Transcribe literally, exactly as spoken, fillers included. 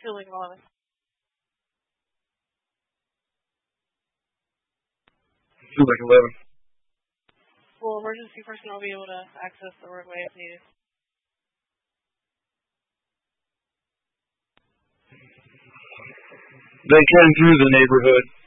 Feeling eleven. Feel like eleven. Will emergency personnel be able to access the roadway if needed? They can through the neighborhood.